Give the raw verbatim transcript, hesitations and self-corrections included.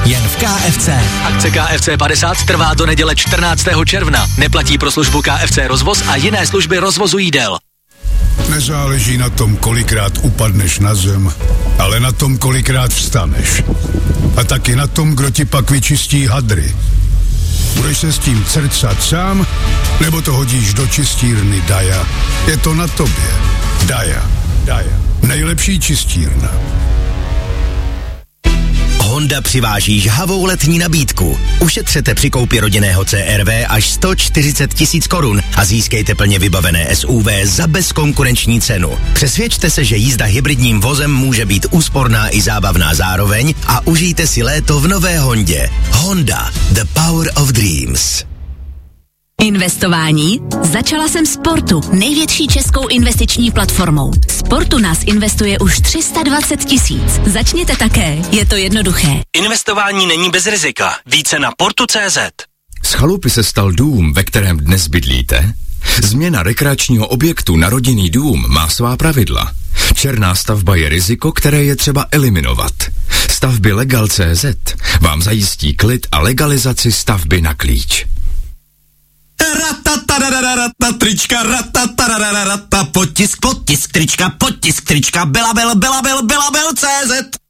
jen v K F C. Akce K F C padesát trvá do neděle čtrnáctého června. Neplatí pro službu K F C Rozvoz a jiné služby rozvozu jídel. Nezáleží na tom, kolikrát upadneš na zem, ale na tom, kolikrát vstaneš. A taky na tom, kdo ti pak vyčistí hadry. Budeš se s tím crcat sám, nebo to hodíš do čistírny Daja? Je to na tobě. Daja. Daja. Nejlepší čistírna. Honda přiváží žhavou letní nabídku. Ušetřete při koupi rodinného C R V až sto čtyřicet tisíc korun a získejte plně vybavené S U V za bezkonkurenční cenu. Přesvědčte se, že jízda hybridním vozem může být úsporná i zábavná zároveň a užijte si léto v nové Hondě. Honda, the power of dreams. Investování? Začala jsem Sportu, největší českou investiční platformou. Sportu nás investuje už tři sta dvacet tisíc. Začněte také, je to jednoduché. Investování není bez rizika. Více na portu tečka cé zet. Z chalupy se stal dům, ve kterém dnes bydlíte? Změna rekreačního objektu na rodinný dům má svá pravidla. Černá stavba je riziko, které je třeba eliminovat. Stavby Legal tečka cé zet vám zajistí klid a legalizaci stavby na klíč. Ratatarararata, trička, ratatarararata, potisk, potisk, trička, potisk, trička, Bela Bel, Bela Bel, Bela Bel, C Z.